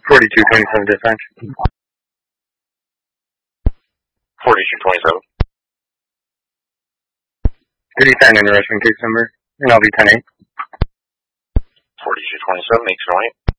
4227 dispatch. 4227. Did he sign in the restaurant case number? And I'll be 10-8. 4227, makes it right.